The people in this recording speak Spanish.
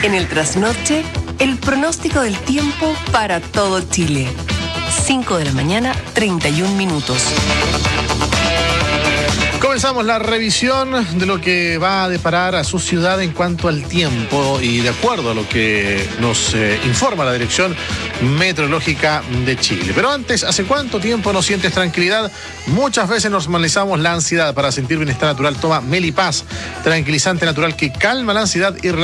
En el trasnoche, el pronóstico del tiempo para todo Chile. 5 de la mañana, 31 minutos. Comenzamos la revisión de lo que va a deparar a su ciudad en cuanto al tiempo y de acuerdo a lo que nos informa la Dirección Meteorológica de Chile. Pero antes, ¿hace cuánto tiempo no sientes tranquilidad? Muchas veces normalizamos la ansiedad. Para sentir bienestar natural, toma Melipaz, tranquilizante natural que calma la ansiedad y